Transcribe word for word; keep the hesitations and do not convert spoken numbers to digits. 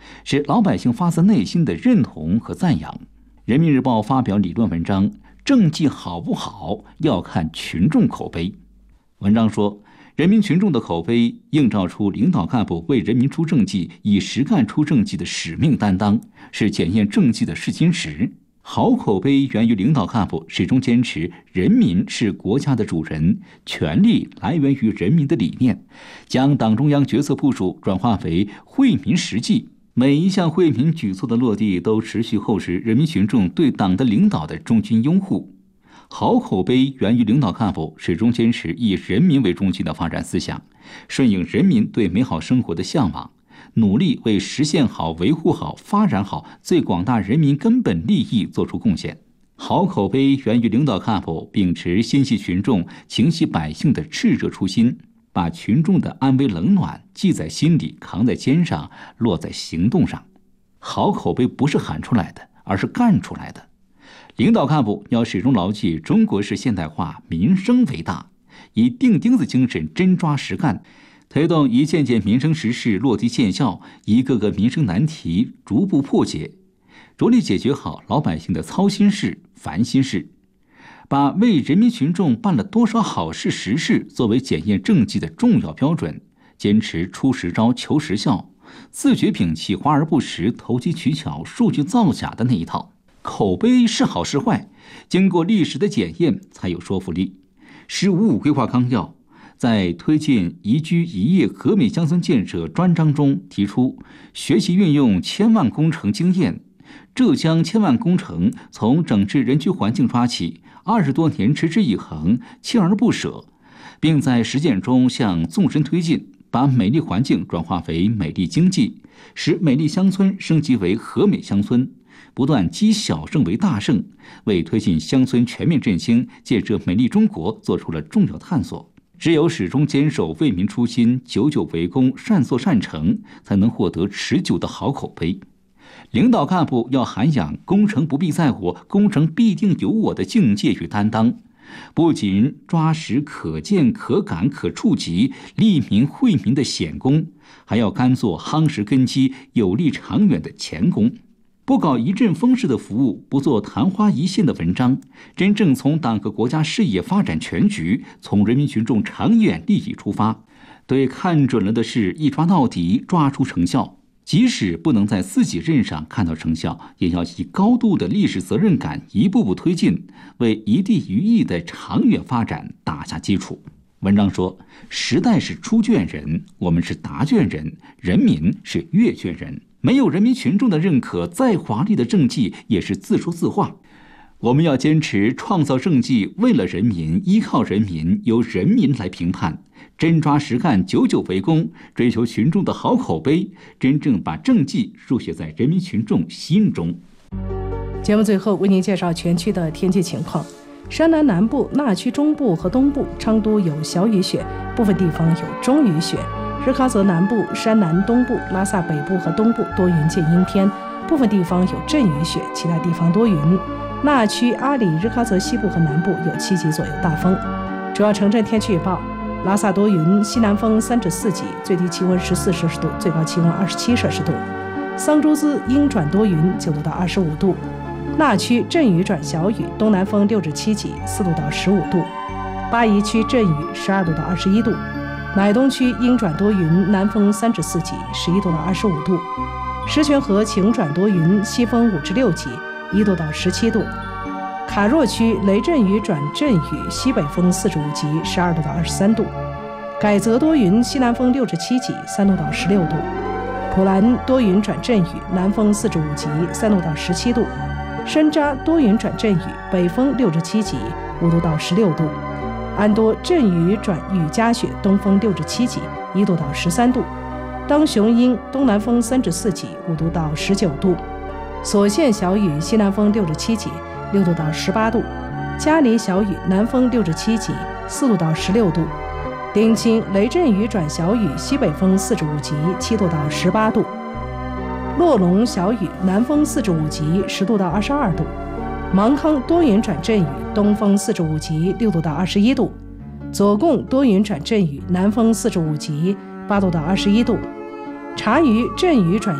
是老百姓发自内心的认同和赞扬。人民日报发表理论文章，政绩好不好要看群众口碑。文章说，人民群众的口碑映照出领导干部为人民出政绩、以实干出政绩的使命担当，是检验政绩的试金石。好口碑源于领导干部始终坚持人民是国家的主人，权力来源于人民的理念，将党中央决策部署转化为惠民实际。每一项惠民举措的落地，都持续厚实人民群众对党的领导的忠心拥护。好口碑源于领导干部始终坚持以人民为中心的发展思想，顺应人民对美好生活的向往，努力为实现好、维护好、发展好最广大人民根本利益做出贡献。好口碑源于领导干部秉持心系群众、情系百姓的炽热初心，把群众的安危冷暖记在心里，扛在肩上，落在行动上。好口碑不是喊出来的，而是干出来的。领导干部要始终牢记中国式现代化民生为大，以钉钉子精神真抓实干，推动一件件民生实事落地见效，一个个民生难题逐步破解，着力解决好老百姓的操心事、烦心事，把为人民群众办了多少好事实事作为检验政绩的重要标准，坚持出实招求实效，自觉摒弃华而不实、投机取巧、数据造假的那一套。口碑是好是坏，经过历史的检验才有说服力。十五五规划纲要在推进宜居宜业和美乡村建设专章中提出，学习运用千万工程经验，浙江千万工程从整治人居环境抓起，二十多年持之以恒，锲而不舍，并在实践中向纵深推进，把美丽环境转化为美丽经济，使美丽乡村升级为和美乡村，不断积小胜为大胜，为推进乡村全面振兴、建设美丽中国做出了重要探索。只有始终坚守为民初心，久久为功，善作善成，才能获得持久的好口碑。领导干部要涵养工程不必在我，工程必定有我的境界与担当，不仅抓实可见可感可触及利民惠民的显功，还要甘做夯实根基有利长远的前功。不搞一阵风式的服务，不做昙花一现的文章，真正从党和国家事业发展全局，从人民群众长远利益出发，对看准了的事一抓到底，抓出成效。即使不能在自己任上看到成效，也要以高度的历史责任感一步步推进，为一地一域的长远发展打下基础。文章说，时代是出卷人，我们是答卷人，人民是阅卷人。没有人民群众的认可，再华丽的政绩也是自说自话。我们要坚持创造政绩，为了人民，依靠人民，由人民来评判，真抓实干，久久为功，追求群众的好口碑，真正把政绩书写在人民群众心中。 节目最后为您介绍全区的天气情况。山南南部、那区中部和东部、昌都有小雨雪，部分地方有中雨雪。日喀则南部、山南东部、拉萨北部和东部多云见阴天，部分地方有阵雨雪，其他地方多云。那区、阿里、日喀则西部和南部有七级左右大风。主要城镇天气预报：拉萨多云，西南风三至四级，最低气温十四摄氏度，最高气温二十七摄氏度。桑珠孜阴转多云，九度到二十五度。那区阵雨转小雨，东南风六至七级，四度到十五度。巴宜区阵雨，十二度到二十一度。乃东区阴转多云，南风三至四级，十一度到二十五度。石泉河晴转多云，西风五至六级，一度到十七度。卡若区雷阵雨转阵雨，西北风四至五级，十二度到二十三度。改则多云，西南风六至七级，三度到十六度。普兰多云转阵雨，南风四至五级，三度到十七度。山楂多云转阵雨，北风六至七级，五度到十六度。安多阵雨转雨夹雪，东风六至七级，一度到十三度。当雄鹰东南风三至四级，五度到十九度。所县小雨，西南风六至七级，六度到十八度。嘉里小雨，南风六至七级，四度到十六度。丁青雷阵雨转小雨，西北风四至五级，七度到十八度。洛龙小雨，南风四至五级，十度到二十二度。芒康多云转阵雨，东风四至五级，六度到二十一度。左贡多云转阵雨，南风四至五级，八度到二十一度。察隅阵雨转